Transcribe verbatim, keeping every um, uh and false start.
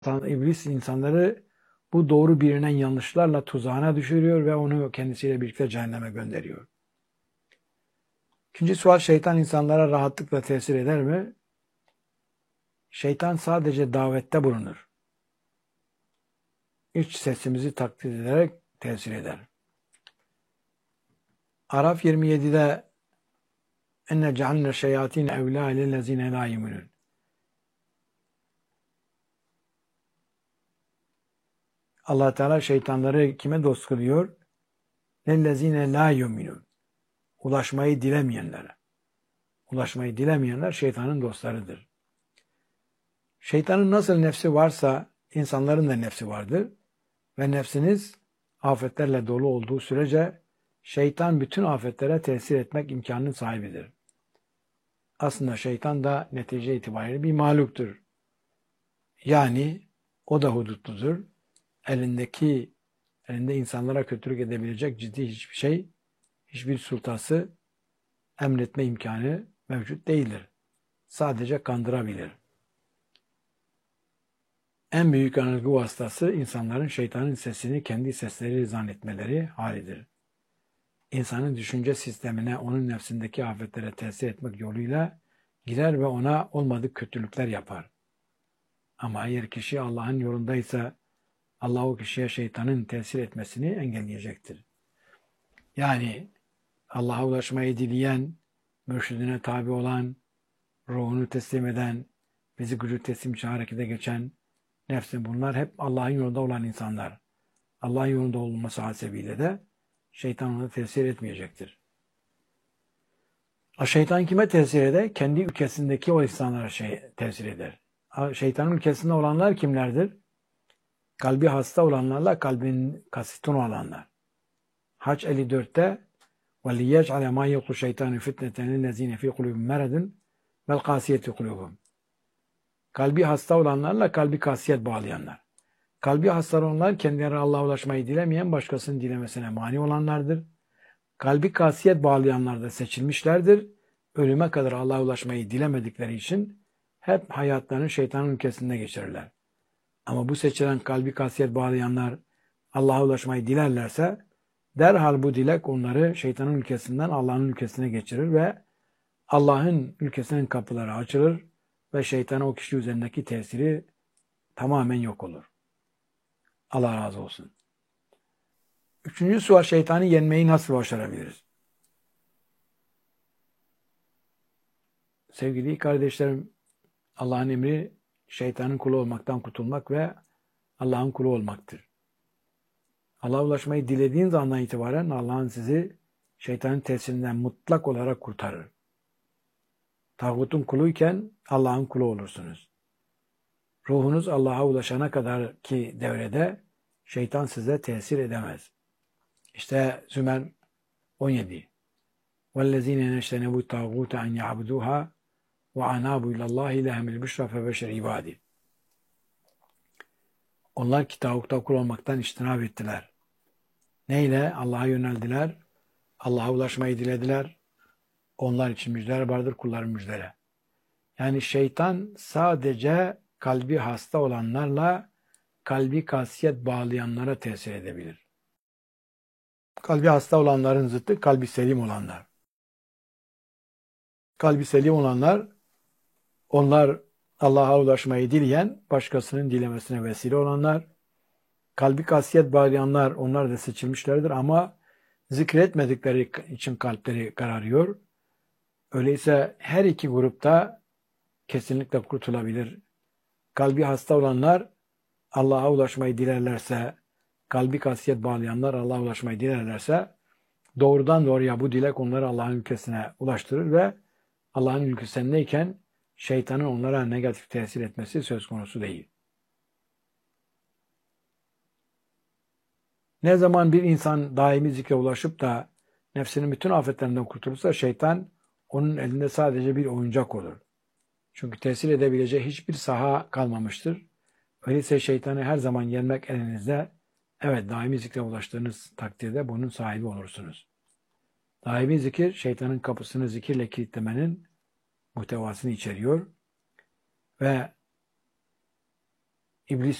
Tan- İblis insanları bu doğru bilinen yanlışlarla tuzağına düşürüyor ve onu kendisiyle birlikte cehenneme gönderiyor. İkinci sual, şeytan insanlara rahatlıkla tesir eder mi? Şeytan sadece davette bulunur. İç sesimizi taklit ederek tesir eder. Araf yirmi yedide enne cealne şeyatin evlâ lillezîne lâ yu'minûn. Allah Teala şeytanları kime dost kılıyor? Lillezîne lâ yu'minûn. Ulaşmayı dilemeyenlere. Ulaşmayı dilemeyenler şeytanın dostlarıdır. Şeytanın nasıl nefsi varsa insanların da nefsi vardır. Ve nefsiniz afetlerle dolu olduğu sürece şeytan bütün afetlere tesir etmek imkanının sahibidir. Aslında şeytan da netice itibariyle bir mahluktur. Yani o da hudutludur. Elindeki, elinde insanlara kötülük edebilecek ciddi hiçbir şey, hiçbir sultası emretme imkanı mevcut değildir. Sadece kandırabilir. En büyük yanılgı vasıtası insanların şeytanın sesini kendi sesleri zannetmeleri halidir. İnsanın düşünce sistemine, onun nefsindeki afetlere tesir etmek yoluyla girer ve ona olmadık kötülükler yapar. Ama eğer kişi Allah'ın yolundaysa Allah o kişiye şeytanın tesir etmesini engelleyecektir. Yani Allah'a ulaşmayı dileyen, mürşidine tabi olan, ruhunu teslim eden, bizi gücü teslim için harekete geçen nefsin, bunlar hep Allah'ın yolunda olan insanlar. Allah'ın yolunda olması hasebiyle de şeytan ona tesir etmeyecektir. O şeytan kime tesir eder? Kendi ülkesindeki o insanlara şey, tesir eder. Şeytanın ülkesinde olanlar kimlerdir? Kalbi hasta olanlarla kalbin kasıtın olanlar. Hac elli dörtte وَلِيَجْعَلَ مَا يَقُلُ شَيْطَانُ فِتْنَةً لِلَّذ۪ينَ ف۪ي قُلُوبٍ مَرَدٍ وَالْقَاسِيَةِ قُلُوبُهُمْ. Kalbi hasta olanlarla kalbi kasiyet bağlayanlar. Kalbi hasta olanlar kendileri Allah'a ulaşmayı dilemeyen, başkasının dilemesine mani olanlardır. Kalbi kasiyet bağlayanlar da seçilmişlerdir. Ölüme kadar Allah'a ulaşmayı dilemedikleri için hep hayatlarını şeytanın ülkesinde geçirirler. Ama bu seçilen kalbi kasiyet bağlayanlar Allah'a ulaşmayı dilerlerse derhal bu dilek onları şeytanın ülkesinden Allah'ın ülkesine geçirir ve Allah'ın ülkesinin kapıları açılır ve şeytanın o kişi üzerindeki tesiri tamamen yok olur. Allah razı olsun. Üçüncü sual, şeytanı yenmeyi nasıl başarabiliriz? Sevgili kardeşlerim, Allah'ın emri şeytanın kulu olmaktan kurtulmak ve Allah'ın kulu olmaktır. Allah'a ulaşmayı dilediğiniz andan itibaren Allah'ın sizi şeytanın tesirinden mutlak olarak kurtarır. Tağutun kuluyken Allah'ın kulu olursunuz. Ruhunuz Allah'a ulaşana kadar ki devrede şeytan size tesir edemez. İşte Zümer on yedi. وَالَّذ۪ينَ نَشْتَنَبُوا التَّاغُوتَ اَنْ يَعْبُدُوهَا وَعَنَابُوا اِلَى اللّٰهِ لَهَمِ الْبُشْرَ فَبَشَرْ ibadi. Onlar ki tağutta kul olmaktan içtinab ettiler. Neyle? Allah'a yöneldiler. Allah'a ulaşmayı dilediler. Onlar için müjdeler vardır, kulların müjdele. Yani şeytan sadece kalbi hasta olanlarla kalbi kasiyet bağlayanlara tesir edebilir. Kalbi hasta olanların zıttı kalbi selim olanlar. Kalbi selim olanlar, onlar Allah'a ulaşmayı dileyen, başkasının dilemesine vesile olanlar. Kalbi kasiyet bağlayanlar, onlar da seçilmişlerdir ama zikretmedikleri için kalpleri kararıyor. Öyleyse her iki grupta kesinlikle kurtulabilir. Kalbi hasta olanlar Allah'a ulaşmayı dilerlerse, kalbi kasiyet bağlayanlar Allah'a ulaşmayı dilerlerse doğrudan doğruya bu dilek onları Allah'ın ülkesine ulaştırır ve Allah'ın ülkesindeyken şeytanın onlara negatif tesir etmesi söz konusu değil. Ne zaman bir insan daimi zikre ulaşıp da nefsinin bütün afetlerinden kurtulursa şeytan onun elinde sadece bir oyuncak olur. Çünkü tesir edebileceği hiçbir saha kalmamıştır. Öyleyse şeytanı her zaman yenmek elinizde. Evet, daimi zikre ulaştığınız takdirde bunun sahibi olursunuz. Daimi zikir, şeytanın kapısını zikirle kilitlemenin muhtevasını içeriyor ve İblis